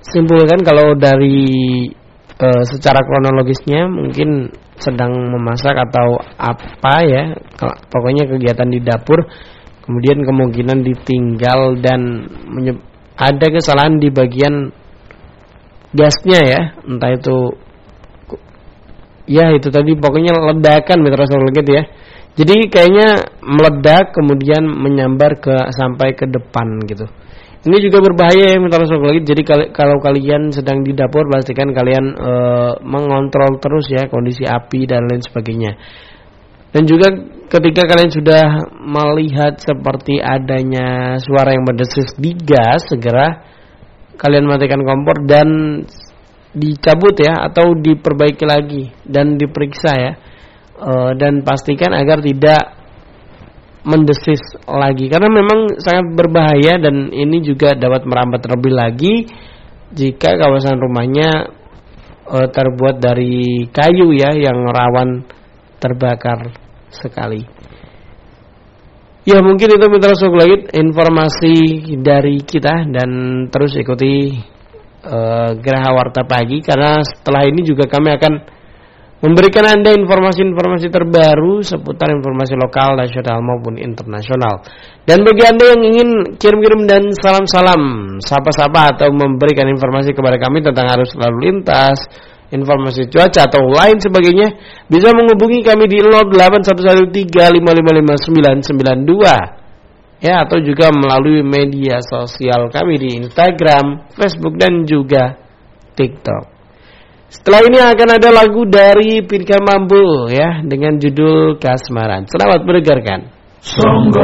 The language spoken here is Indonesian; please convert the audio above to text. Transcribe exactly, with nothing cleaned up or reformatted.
simpulkan kalau dari uh, secara kronologisnya mungkin sedang memasak atau apa ya, pokoknya kegiatan di dapur, kemudian kemungkinan ditinggal dan menye- ada kesalahan di bagian gasnya ya, entah itu ya itu tadi pokoknya ledakan meteorologi gitu ya. Jadi kayaknya meledak kemudian menyambar ke sampai ke depan gitu. Ini juga berbahaya ya meteorologi. Jadi kalau kalian sedang di dapur pastikan kalian e, mengontrol terus ya kondisi api dan lain sebagainya. Dan juga ketika kalian sudah melihat seperti adanya suara yang berdesis di gas, segera kalian matikan kompor dan dicabut ya atau diperbaiki lagi dan diperiksa ya. Uh, dan pastikan agar tidak mendesis lagi karena memang sangat berbahaya dan ini juga dapat merambat terlebih lagi jika kawasan rumahnya uh, terbuat dari kayu ya yang rawan terbakar sekali. Ya mungkin itu mitra lagi informasi dari kita dan terus ikuti uh, Geraha Warta Pagi karena setelah ini juga kami akan memberikan Anda informasi-informasi terbaru seputar informasi lokal, nasional maupun internasional. Dan bagi Anda yang ingin kirim-kirim dan salam-salam, sapa-sapa atau memberikan informasi kepada kami tentang arus lalu lintas, informasi cuaca atau lain sebagainya, bisa menghubungi kami di nol delapan satu satu tiga lima lima lima sembilan sembilan dua ya, atau juga melalui media sosial kami di Instagram, Facebook dan juga TikTok. Setelah ini akan ada lagu dari Pinkan Mambo ya dengan judul Kasmaran. Selamat mendengarkan. Sangga